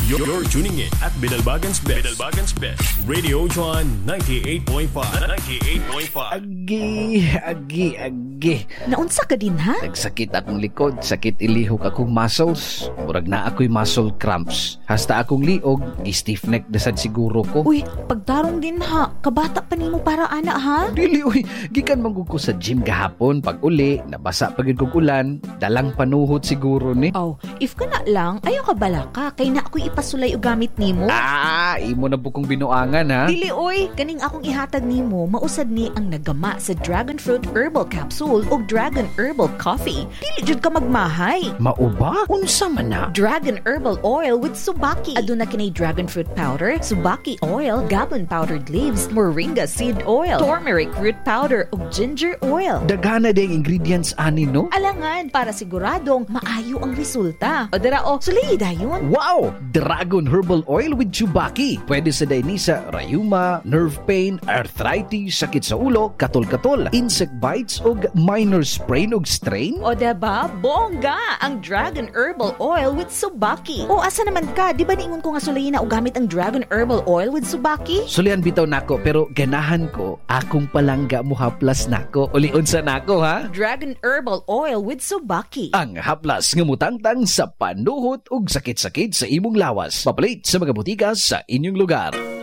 You're tuning in at Bidalbagan's Best. Radio John 98.5. Agi. Naunsa ka din ha? Nagsakit akong likod, sakit ilihok akong muscles. Murag na ako'y muscle cramps. Hasta akong liog, stiff neck dasad siguro ko. Uy, pagtarong din ha. Kabata pa nimo para ana ha? Dili, uy. Gikan manggug ko sa gym gahapon. Pag uli, nabasa pagid kog ulan. Dalang panuhot siguro ni. Oh, if ka na lang, ayaw ka bala ka. Kay na ako'y ipasulay o gamit nimo. Imo na bukong binuangan ha. Dili, uy. Kaning akong ihatag nimo, mausad ni ang nagama sa Dragon Fruit Herbal Capsule o Dragon Herbal Coffee. Dili jud ka magmahay. Mauba? Unsa man na? Dragon Herbal Oil with Subaki. Aduna kinay Dragon Fruit Powder, Subaki Oil, Gabon Powdered Leaves, Moringa Seed Oil, Turmeric Root Powder ug Ginger Oil. Daghana dayang ingredients ani no? Alangan para siguradong maayo ang resulta. O dara sulay dayon. Wow! Dragon Herbal Oil with Chubaki. Pwede sa dainisa, rayuma, nerve pain, arthritis, sakit sa ulo, katol-katol, insect bites o minor sprain o strain. O diba? Bongga! Ang Dragon Herbal Oil with Subaki. O asa naman ka? Di ba niingon ko nga sulayin na o gamit ang Dragon Herbal Oil with Subaki? Sulian bitaw nako pero ganahan ko akong palangga mo haplas nako. Ulion sa nako ha? Dragon Herbal Oil with Subaki. Ang haplas nga mutangtang sa panuhot ug sakit-sakit sa imong lawas. Papalit sa mga butika sa inyong lugar.